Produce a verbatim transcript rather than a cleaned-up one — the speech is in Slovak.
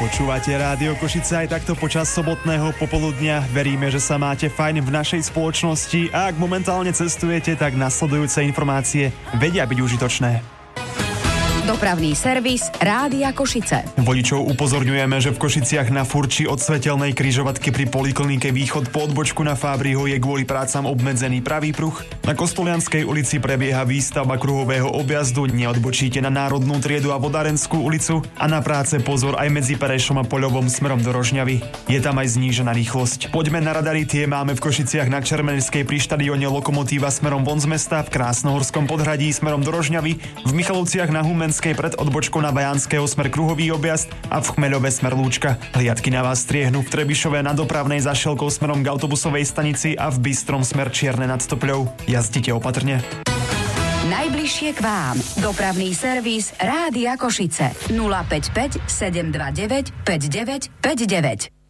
Počúvate Rádio Košice aj takto počas sobotného popoludnia. Veríme, že sa máte fajn v našej spoločnosti a ak momentálne cestujete, tak nasledujúce informácie vedia byť užitočné. Dopravný servis Rádia Košice. Vodičov upozorňujeme, že v Košiciach na Furči od svetelnej križovatky pri poliklinike Východ po odbočku na Fábriho je kvôli prácam obmedzený pravý pruh. Na Kostolianskej ulici prebieha výstavba kruhového objazdu, neodbočíte na Národnú triedu a Vodárenskú ulicu a na práce pozor aj medzi Perešom a Poľovom smerom do Rožňavy. Je tam aj znížená rýchlosť. Poďme na radary, tie máme v Košiciach na Čermenerskej pri štadióne Lokomotíva smerom von z mesta, v Krásnohorskom podhradí smerom do Rožňavy, v Michalovciach na Humenskej pred odbočkou na Vajanského smer kruhový objazd a v Chmeľove smer Lúčka. Hliadky na vás striehnú v Trebišove na Dopravnej za Šelkou smerom k autobusovej stanici a v Bystrom smer Čierne nad Stopľou. Jazdite opatrne. Najbližšie k vám. Dopravný servis Rádia Košice. nula päť päť sedem dva deväť päť deväť päť deväť.